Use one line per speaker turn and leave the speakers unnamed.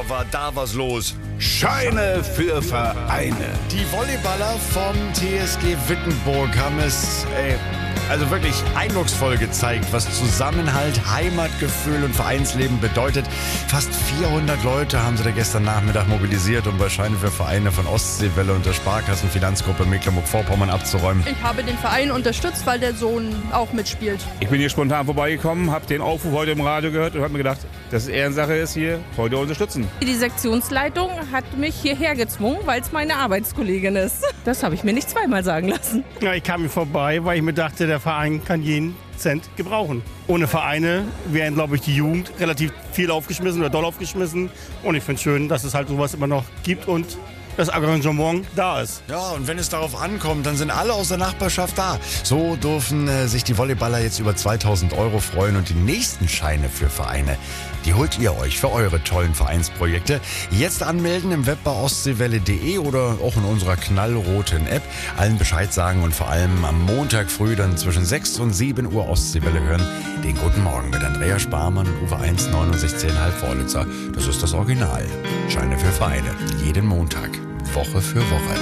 war da was los.
Scheine für Vereine.
Die Volleyballer vom TSG Wittenburg haben es also wirklich eindrucksvoll gezeigt, was Zusammenhalt, Heimatgefühl und Vereinsleben bedeutet. Fast 400 Leute haben sie da gestern Nachmittag mobilisiert, um bei Scheine für Vereine von Ostseewelle und der Sparkassenfinanzgruppe Mecklenburg-Vorpommern abzuräumen.
Ich habe den Verein unterstützt, weil der Sohn auch mitspielt.
Ich bin hier spontan vorbeigekommen, habe den Aufruf heute im Radio gehört und habe mir gedacht, dass es Ehrensache ist, hier heute unterstützen.
Die Sektionsleitung hat mich hierher gezwungen, weil es meine Arbeitskollegin ist. Das habe ich mir nicht zweimal sagen lassen.
Ja, ich kam hier vorbei, weil ich mir dachte, der Verein kann jeden Cent gebrauchen. Ohne Vereine wären, glaube ich, die Jugend relativ viel aufgeschmissen oder doll aufgeschmissen. Und ich finde es schön, dass es halt sowas immer noch gibt und das Engagement da ist.
Ja, und wenn es darauf ankommt, dann sind alle aus der Nachbarschaft da. So dürfen sich die Volleyballer jetzt über 2000 € freuen und die nächsten Scheine für Vereine, die holt ihr euch für eure tollen Vereinsprojekte. Jetzt anmelden im Web bei ostseewelle.de oder auch in unserer knallroten App. Allen Bescheid sagen und vor allem am Montag früh dann zwischen 6 und 7 Uhr Ostseewelle hören. Den Guten Morgen mit Andrea Sparmann und Uwe 169,5 Vorlitzer. Das ist das Original. Scheine für Vereine. Jeden Montag. Woche für Woche.